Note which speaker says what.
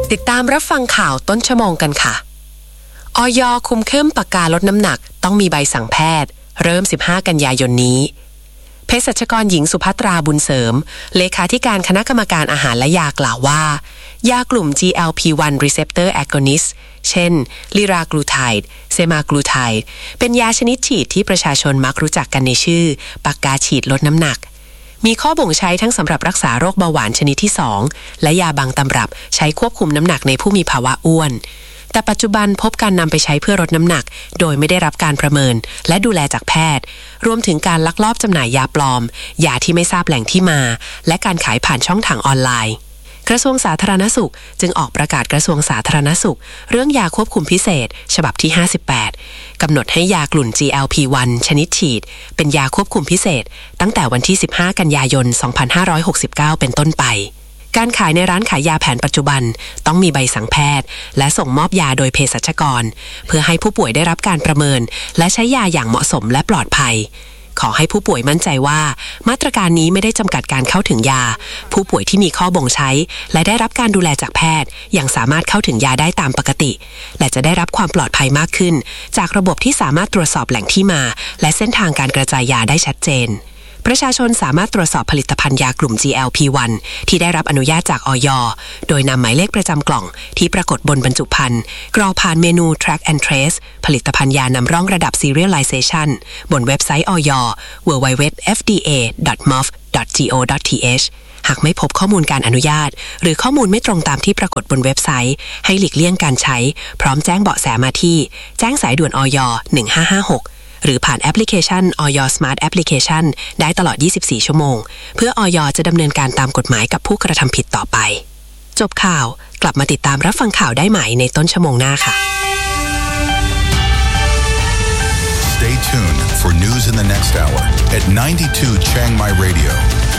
Speaker 1: ติดตามรับฟังข่าวต้นชั่วโมงกันค่ะอย.คุมเข้มปากกาลดน้ำหนักต้องมีใบสั่งแพทย์เริ่ม15กันยายนนี้เภสัชกรหญิงสุภัตราบุญเสริมเลขาธิการคณะกรรมการอาหารและยากล่าวว่ายากลุ่ม GLP-1 receptor agonist เช่นลิรากลูไทด์เซมากลูไทด์เป็นยาชนิดฉีดที่ประชาชนมักรู้จักกันในชื่อปากกาฉีดลดน้ำหนักมีข้อบ่งใช้ทั้งสำหรับรักษาโรคเบาหวานชนิดที่2และยาบางตำรับใช้ควบคุมน้ำหนักในผู้มีภาวะอ้วนแต่ปัจจุบันพบการนำไปใช้เพื่อลดน้ำหนักโดยไม่ได้รับการประเมินและดูแลจากแพทย์รวมถึงการลักลอบจำหน่ายยาปลอมยาที่ไม่ทราบแหล่งที่มาและการขายผ่านช่องทางออนไลน์กระทรวงสาธารณสุขจึงออกประกาศกระทรวงสาธารณสุขเรื่องยาควบคุมพิเศษฉบับที่58กำหนดให้ยากลุ่ม GLP-1 ชนิดฉีดเป็นยาควบคุมพิเศษตั้งแต่วันที่15กันยายน2569เป็นต้นไปการขายในร้านขายยาแผนปัจจุบันต้องมีใบสั่งแพทย์และส่งมอบยาโดยเภสัชกรเพื่อให้ผู้ป่วยได้รับการประเมินและใช้ยาอย่างเหมาะสมและปลอดภัยขอให้ผู้ป่วยมั่นใจว่ามาตรการนี้ไม่ได้จำกัดการเข้าถึงยาผู้ป่วยที่มีข้อบ่งใช้และได้รับการดูแลจากแพทย์ยังสามารถเข้าถึงยาได้ตามปกติและจะได้รับความปลอดภัยมากขึ้นจากระบบที่สามารถตรวจสอบแหล่งที่มาและเส้นทางการกระจายยาได้ชัดเจนประชาชนสามารถตรวจสอบผลิตภัณฑ์ยากลุ่ม GLP-1 ที่ได้รับอนุญาตจากอย.โดยนำหมายเลขประจำกล่องที่ปรากฏบนบรรจุภัณฑ์กรอกผ่านเมนู Track and Trace ผลิตภัณฑ์ยานำร่องระดับ Serialization บนเว็บไซต์อย www.fda.mov.go.th หากไม่พบข้อมูลการอนุญาตหรือข้อมูลไม่ตรงตามที่ปรากฏบนเว็บไซต์ให้หลีกเลี่ยงการใช้พร้อมแจ้งเบาะแสมาที่แจ้งสายด่วนอย 1556หรือผ่านแอปพลิเคชันอย Smart Application ได้ตลอด24ชั่วโมงเพื่ออยจะดำเนินการตามกฎหมายกับผู้กระทำผิดต่อไปจบข่าวกลับมาติดตามรับฟังข่าวได้ใหม่ในต้นชั่วโมงหน้าค่ะ
Speaker 2: Stay tuned for news in the next hour at 92 Chiang Mai Radio